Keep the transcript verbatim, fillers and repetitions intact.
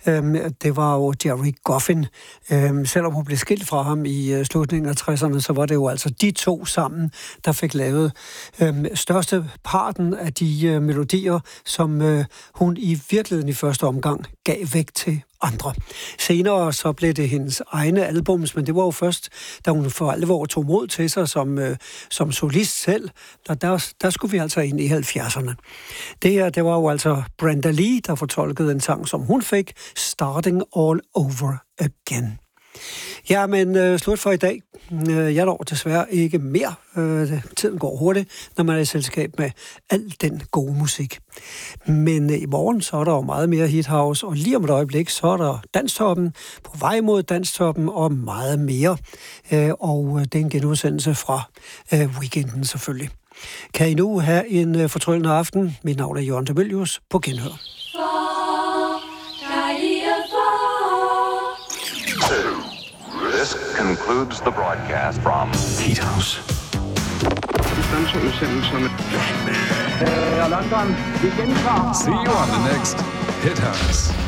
Øhm, det var jo Jerry Goffin. Øhm, selvom hun blev skilt fra ham i øh, slutningen af tresserne, så var det jo altså de to sammen, der fik lavet øhm, største parten af de øh, melodier, som øh, hun i virkeligheden i første omgang gav væk til andre. Senere så blev det hendes egne albums, men det var jo først, da hun for alvor tog mod til sig som, øh, som solist selv, der, der, der skulle vi altså ind i halvfjerdserne. Det her, det var jo altså Brenda Lee, der fortolkede en sang, som hun fik, Starting All Over Again. Ja, men øh, slut for i dag. Øh, jeg når desværre ikke mere. Øh, tiden går hurtigt, når man er i selskab med al den gode musik. Men øh, i morgen, så er der jo meget mere Hit House, og lige om et øjeblik, så er der Danstoppen, på vej mod Danstoppen og meget mere. Øh, og øh, det er en genudsendelse fra øh, weekenden selvfølgelig. Kan I nu have en øh, fortryllende aften? Mit navn er Jørgen Debelius. På genhør. This concludes the broadcast from Hit House. London, vi gentager. See you on the next Hit House.